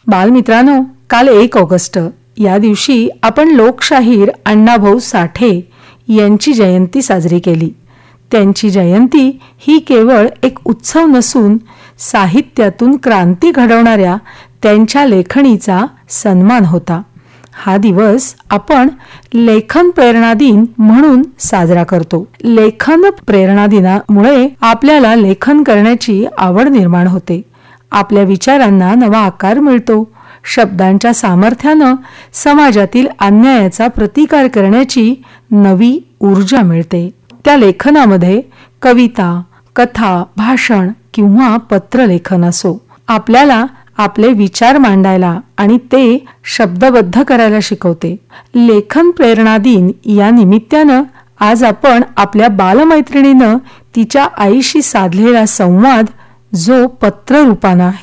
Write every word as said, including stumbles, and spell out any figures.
बालमित्रांनो, काल एक ऑगस्ट या दिवशी आपण लोकशाहीर अण्णाभाऊ साठे यांची जयंती साजरी केली. त्यांची जयंती ही केवळ एक उत्सव नसून साहित्यातून क्रांती घडवणाऱ्या त्यांच्या लेखणीचा सन्मान होता. हा दिवस आपण लेखन प्रेरणा दिन म्हणून साजरा करतो. लेखन प्रेरणा दिनामुळे आपल्याला लेखन करण्याची आवड निर्माण होते. आपल्या विचारांना नवा आकार मिळतो. शब्दांच्या सामर्थ्यानं समाजातील अन्यायाचा प्रतिकार करण्याची नवी ऊर्जा मिळते. त्या लेखनामध्ये कविता, कथा, भाषण किंवा पत्रलेखन असो, आपल्याला आपले विचार मांडायला आणि ते शब्दबद्ध करायला शिकवते. लेखन प्रेरणा दिन या निमित्तानं आज आपण आपल्या बालमैत्रिणीनं तिच्या आईशी साधलेला संवाद जो पत्र रूपानं आहे